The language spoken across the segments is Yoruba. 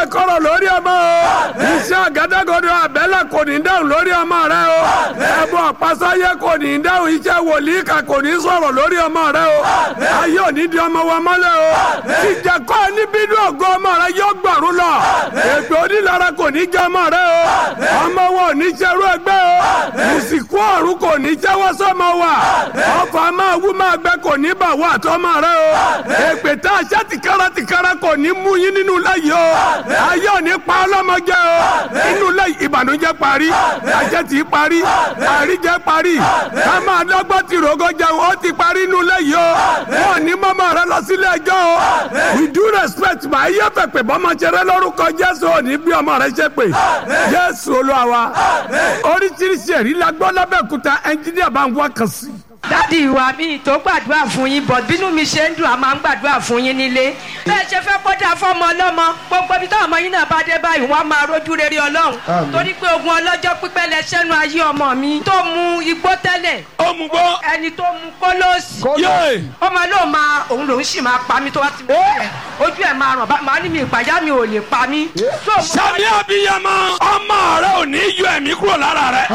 kọ̀rọ̀ lórí ọmọ o. Iṣẹ́ àgádágodo àbẹ́lẹ̀ kò ní dáhùn lórí ọmọ rẹ o. Ẹ̀bùn àpasáyé kò ní dáhùn. Iṣẹ́ wòlíì kà kò ní sọ̀rọ̀ lórí ọmọ rẹ o. Ayé ò ní di ọmọ wa mọ́lẹ̀ o. Ìjẹ̀kọ́ níbínú ògo ọmọ rẹ yóò gbọ̀rún lọ. Èpè onílara kò ní jẹ́ ọmọ rẹ o. Ọmọ wa ò ní ṣerú ẹgbẹ́ o. Ìsìnkú ọ̀run kò ní jẹ́wọ́ sọ́mọ wa. Ọ̀fà máa wú máa gbẹ kò ní bà wá àtọ́mọ rẹ o. Èpè tá a ṣe tìkára kò ní mú yín nínú lẹ́yìn o. Ayé ò ní pa ọlọ́mọ jẹ́ o. Inú lẹ́yìn ìbànújẹ́ parí. Àjẹ́ ti parí. Àríjẹ́ parí. Ká máa dọ́gbọ́n ti rògó jẹun ó ti parí inú lẹ́yìn o. Wọ́n ní mọ́mọ́ rẹ lọ sílé ẹjọ́ o. With due respect máa yẹ pẹ̀pẹ̀ bọ́mọ ṣeré lórúkọ Jésù ò ní bí ọmọ rẹ ṣe pè. Jésù Olúwa wa. Oríṣiríṣi ẹ̀rí la gbọ́ lábẹ́òkúta ẹnjíníà bá ń wá kan sí. dádì wa mi tó gbàdúrà fún yín bọ̀ bínú mi ṣe ń dùn a máa ń gbàdúrà fún yín nílé bẹ́ẹ̀ ṣe fẹ́ kọ́dà fọ́mọ ọlọ́mọ gbogbo ibi táwọn ọmọ yín náà bá dé báyìí wọ́n á máa rójú rere Ọlọ́run torí pé ogun ọlọ́jọ́ pípẹ́ lẹ ṣẹ́nu ayé ọmọ mi tó mu igbó tẹ́lẹ̀ ó mu gbó ẹni tó mu kólóòsì ọmọ ló máa òun lòún sì máa pa mí tó wá ti mú ẹ ojú ẹ máa ràn máa ní mi ìpàjá mi ò lè pa mí. sàmì àbíyamọ ọmọ rẹ ò ní yọ ẹ̀mí kúrò lára rẹ.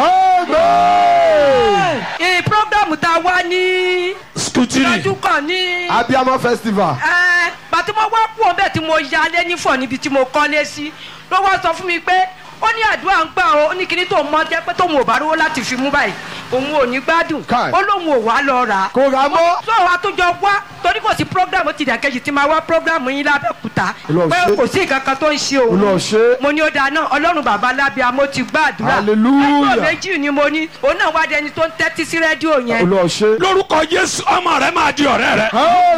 programu tá a wá ní lọ́jú kan ní Abiyamọ festival. bàtí mo wá kú ọbẹ̀ tí mo yalé nífọ̀ níbi tí mo kọ́lé sí ló wá sọ fún mi pé ó ní àdúrà ń gbà ó ní kíní tó mọ jẹ́ pé tóun ò bá rówó láti fi mú báyìí òun ò ní gbádùn ó lóun ò wá lọ rà á. kò rà mọ́. tó wa tó jọ wá torí kò sí programu ti dàkejì tí máa wá programu yín lábẹ́òkúta pé kò sí nǹkan kan tó ń ṣe òun mo ní ó dáa náà Ọlọ́run bàbá lábíàmọ́ ti gbàdúrà hallelujah ẹjọ́ méjì ni mo ní òun náà wá dẹni tó ń tẹ́tí sí rédíò yẹn. lórúkọ Jésù ọmọ rẹ máa di ọ̀rẹ́ rẹ.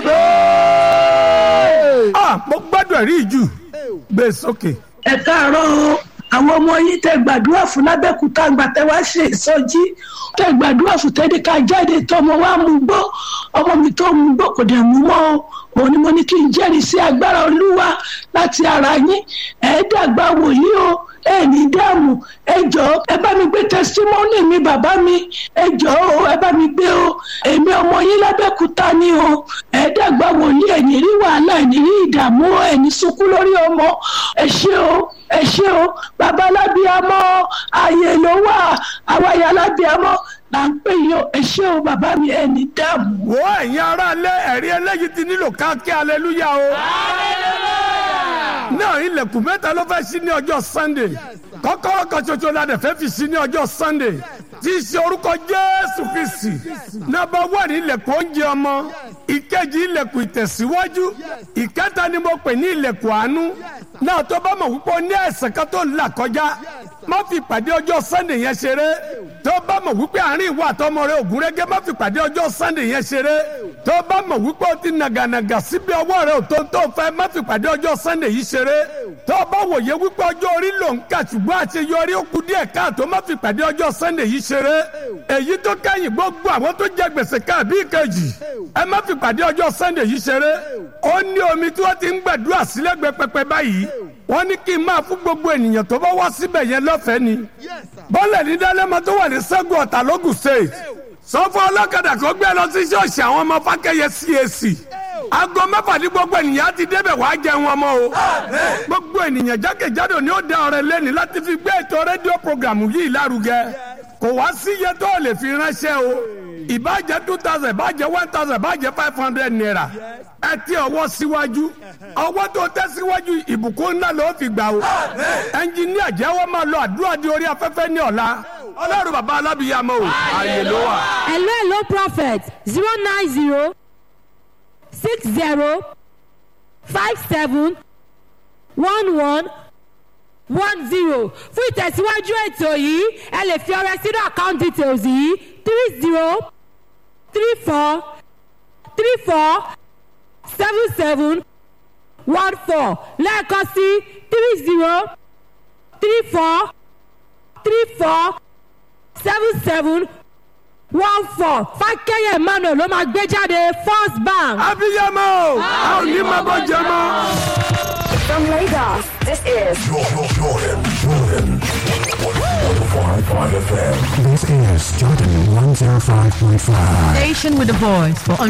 mo gbádùn ẹ̀rí ìjù gbé sókè. ẹ káàárọ̀ àwọn ọmọ yìí tẹ gbàdúrà fún lábẹ́kúta gbàtẹ́ wá ṣe ìsọjí tẹ gbàdúrà fún tẹ́lẹ̀ ká jáde tọmọ wa mú gbọ́ ọmọ mi tó mú gbọ́ kò dẹ̀ mú mọ́ òun ni mo ní kí n jẹ́rìí sí agbára Olúwa láti ara yín ẹ̀ẹ́dàgbà wòlíì o ẹ ní dààmú ẹ jọ̀ọ́ ẹ bá mi gbé testimony mi bàbá mi ẹ jọ̀ọ́ o ẹ bá mi gbé o èmi ọmọ yín lábẹ́kúta ni o ẹ̀ẹ́dàgbà wòlíì ẹ ní rí wàhálà ẹ ní rí ìdààmú ẹ ní sunkún lórí ọmọ ẹ ṣé o bàbá lábíàmọ́ ààyè ló wà àwa ìyá lábíàmọ́ là ń pè yín ẹ ṣé o bàbá mi ẹ ní dààmú. wo ẹ̀yin ará ilé ẹ̀rí eléyìí ti nílò ká kí aleluya o. náà ilẹ̀kùn mẹ́ta ló fẹ́ ṣí ní ọjọ́ Sunday kọ́kọ́rọ́ kan ṣoṣo la dẹ̀ fẹ́ fi ṣí ní ọjọ́ Sunday tí í ṣe orúkọ Jésù Kristi. nọ́mbà 1 ilẹ̀kùn oúnjẹ ọmọ ìkejì ilẹ̀kùn ìtẹ̀síwájú ìkẹta ni mo pè ní ilẹ̀kùn àánú. náà tó bá mọ̀ wípé ní ẹ̀ṣẹ̀ kan tó ń là kọjá má fi pàdé ọjọ́ Sunday yẹn ṣeré. tó bá mọ̀ wípé àárín ìwà àtọmọ rẹ ògùn rẹ́gẹ́ má fi pàdé ọjọ́ Sunday yẹn ṣeré. tó bá mọ̀ wípé o ti nàgànàgà síbi ọwọ́ rẹ ò tó fẹ́ má fi pàdé ọjọ́ Sunday yìí ṣeré. tó bá wòye wípé ọjọ́ orí ló ń kà ṣùgbọ́n àṣeyọrí ó kù díẹ̀ káàtó má fi pàdé ọjọ́ Sunday yìí ṣeré. èyí tó kẹ́yìn gbogbo àwọn tó jẹ gbèsè káàbí ìkejì ẹ má fi pàdé ọjọ́ Sunday yìí ṣeré. ó ní omi tí wọ́n ti ń gbàdúrà sílẹ̀gbẹ́ pẹpẹ báyìí wọ́n ní kí n máa fún gbogbo ènìyàn tó bá wá síbẹ̀ yẹn lọ́fẹ̀ẹ́ ni. bọ́lẹ̀ ní dálẹ́mọ tó wà ní Ṣẹ́gun Ọ̀tà lógùn state sọ fún ọlọ́kadà kó gbé lọ sí ṣọ́ọ̀ṣì àwọn ọmọ Fákẹ́yẹ CAC. aago 6 ní gbogbo ènìyàn ti débẹ̀ wàá jẹun ọmọ o. gbogbo ènìyàn jákèjádò ni ó dá ọrẹ lẹ́ni láti fi gbé ètò rédíò programu yìí lárugẹ. kò wá sí iye tó lè fi ránṣẹ́ o. ìbàjẹ́ 2000 ìbàjẹ́ 1000 ìbàjẹ́ 500 naira. ẹ ti ọwọ́ síwájú ọwọ́ tó tẹ́ síwájú ìbùkún ńlá ló fi gbà o. ẹnjiníà jẹ́wọ́ máa lọ àdúrà di orí afẹ́fẹ́ ní ọ̀la. Ọlọ́run bàbá alábìyàmọ́ o ààyè ló wà. hello prophet 090 60 57 11 10 fún ìtẹ̀síwájú ètò yìí ẹ lè fi ọrẹ sínú account details yìí 30 34 34 77 14 lẹ́ẹ̀kan sí 30 34 34 77 14 Fákẹ́yẹ Emmanuel ló máa gbé jáde First Bank. abiyamọ a ò ní máa bọ́ jẹ mọ́. From Lagos, this is Jordan 105.5 FM. This is Jordan 105.5. Station with a voice for